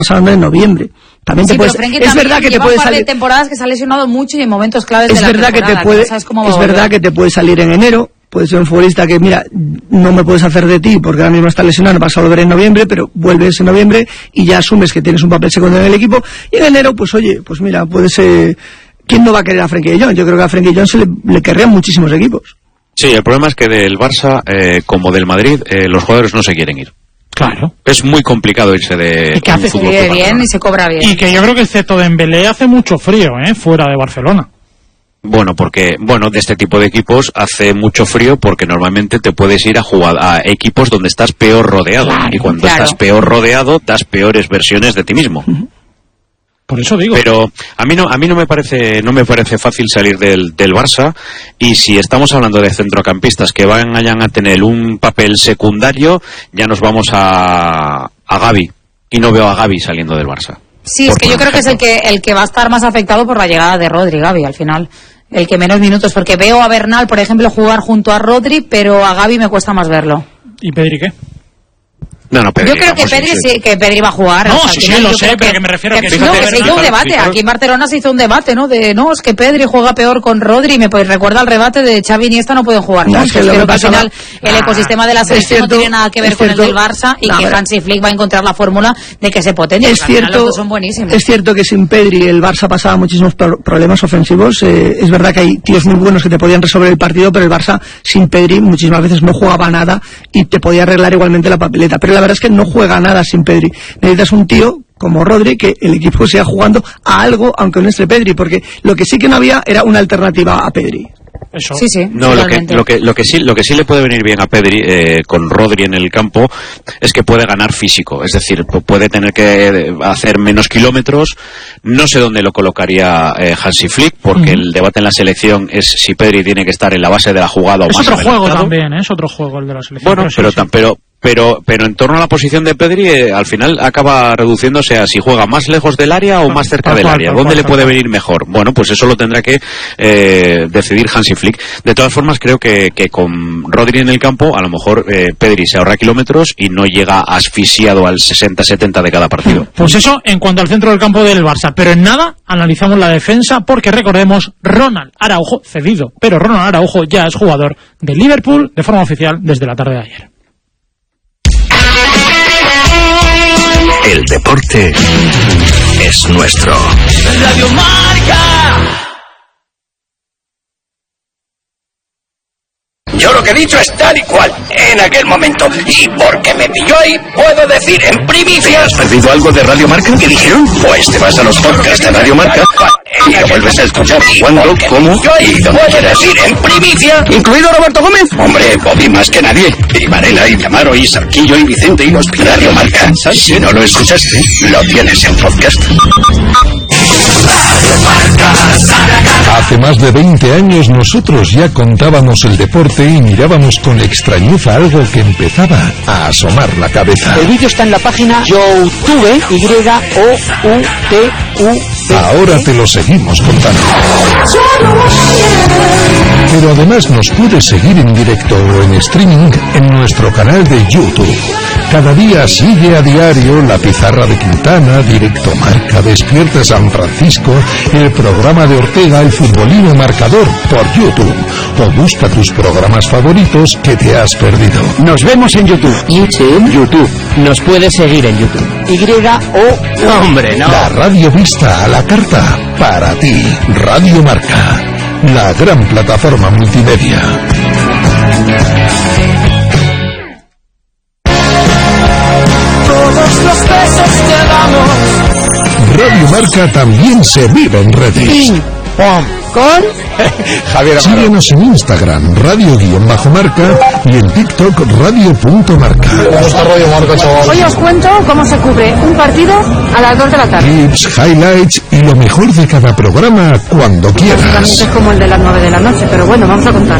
pasando en noviembre. También sí, te puedes, es verdad que te puede salir de temporadas que se ha lesionado mucho y en momentos claves de la temporada. Es verdad que te puede salir en enero. Puede ser un futbolista que, mira, no me puedes hacer de ti porque ahora mismo está lesionado, vas a volver en noviembre, pero vuelves en noviembre y ya asumes que tienes un papel secundario en el equipo. Y en enero, pues oye, pues mira, puede ser... ¿Quién no va a querer a Frenkie de Jong? Yo creo que a Frenkie de Jong le querrían muchísimos equipos. Sí, el problema es que del Barça, como del Madrid, los jugadores no se quieren ir. Claro. Es muy complicado irse de y que hace bien y se cobra bien. Y que yo creo que excepto Dembélé hace mucho frío, fuera de Barcelona. Bueno, de este tipo de equipos hace mucho frío porque normalmente te puedes ir a jugar a equipos donde estás peor rodeado. Claro, y cuando estás peor rodeado, das peores versiones de ti mismo. Por eso digo. Pero a mí no me parece fácil salir del Barça, y si estamos hablando de centrocampistas que vayan a tener un papel secundario, ya nos vamos a Gavi, y no veo a Gavi saliendo del Barça. Sí, es que yo creo que es el que va a estar más afectado por la llegada de Rodri, Gavi, al final. El que menos minutos, porque veo a Bernal, por ejemplo, jugar junto a Rodri, pero a Gavi me cuesta más verlo. ¿Y Pedri qué? No, Pedri, yo creo que Pedri va a jugar. No, sí, lo sé, pero que me refiero a que... se hizo un debate, aquí en Barcelona se hizo un debate, ¿no? Es que Pedri juega peor con Rodri, y me recuerda al rebate de Xavi y Iniesta no pueden jugar. No, creo que al final el ecosistema de la selección no tiene nada que ver con el del Barça, y que Hansi Flick va a encontrar la fórmula de que se potencie. Es cierto, son buenísimos. Es cierto que sin Pedri el Barça pasaba muchísimos problemas ofensivos. Es verdad que hay tíos muy buenos que te podían resolver el partido, pero el Barça sin Pedri muchísimas veces no jugaba nada y te podía arreglar igualmente la papeleta. Pero la verdad es que no juega nada sin Pedri. Necesitas un tío como Rodri, que el equipo siga jugando a algo, aunque no esté Pedri, porque lo que sí que no había era una alternativa a Pedri. Eso. Sí. No, lo que sí le puede venir bien a Pedri con Rodri en el campo es que puede ganar físico, es decir, puede tener que hacer menos kilómetros. No sé dónde lo colocaría Hansi Flick, porque el debate en la selección es si Pedri tiene que estar en la base de la jugada o es más otro adelantado. Juego también, es otro juego el de la selección. Bueno, pero en torno a la posición de Pedri, al final acaba reduciéndose a si juega más lejos del área o más cerca del área. ¿Dónde le puede venir mejor? Bueno, pues eso lo tendrá que decidir Hansi Flick. De todas formas, creo que con Rodri en el campo, a lo mejor Pedri se ahorra kilómetros y no llega asfixiado al 60-70 de cada partido. Pues eso en cuanto al centro del campo del Barça. Pero en nada analizamos la defensa, porque recordemos, Ronald Araujo cedido, pero Ronald Araujo ya es jugador de Liverpool de forma oficial desde la tarde de ayer. El deporte es nuestro. Radio Marca. Yo lo que he dicho es tal y cual, en aquel momento. Y porque me pilló ahí, puedo decir en primicia... ¿Has perdido algo de Radio Marca? ¿Qué dijeron? Pues te vas a los podcasts de Radio Marca y lo vuelves a escuchar cuando, cómo y donde quieras. Ir en primicia, incluido Roberto Gómez. Hombre, Bobby más que nadie. Y Varela, y Tamaro, y Sarquillo, y Vicente, y los Radio Marca. Si no lo escuchaste, lo tienes en podcast. Hace más de 20 años nosotros ya contábamos el deporte y mirábamos con extrañeza algo que empezaba a asomar la cabeza. El vídeo está en la página YouTube, YOUTUV. Ahora te lo seguimos contando. Pero además nos puedes seguir en directo o en streaming en nuestro canal de YouTube. Cada día sigue a diario La Pizarra de Quintana, Directo Marca, Despierta San Francisco, el programa de Ortega, El Futbolino Marcador por YouTube. O busca tus programas favoritos que te has perdido. Nos vemos en YouTube. YouTube. Nos puedes seguir en YouTube. Hombre, no. La radio vista a la carta para ti. Radio Marca, la gran plataforma multimedia. Todos los besos que damos. Radio Marca también se vive en redes. Con Javier Amaro. Síguenos en Instagram, radio_marca, y en TikTok, radio.marca. Hoy os cuento cómo se cubre un partido a las 2 de la tarde. Clips, highlights y lo mejor de cada programa cuando quieras. Es como el de las 9 de la noche, pero bueno, vamos a contar.